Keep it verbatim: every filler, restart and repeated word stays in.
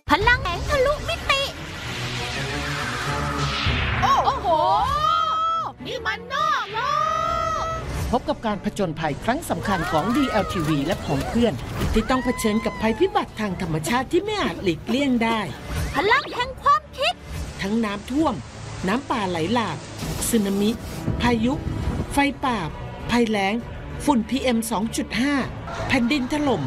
พลังแสงทะลุมิติโอ้โหนี่มันนอกโลกพบกับการผจญภัยครั้งสำคัญของ ดี แอล ที วี และของเพื่อนที่ต้องเผชิญกับภัยพิบัติทางธรรมชาติที่ไม่อาจหลีกเลี่ยงได้พลังแห่งความคิดทั้งน้ำท่วมน้ำป่าไหลหลากสึนามิพายุไฟป่าภัยแล้งฝุ่น พี เอ็ม สองจุดห้า แผ่นดินถล่ม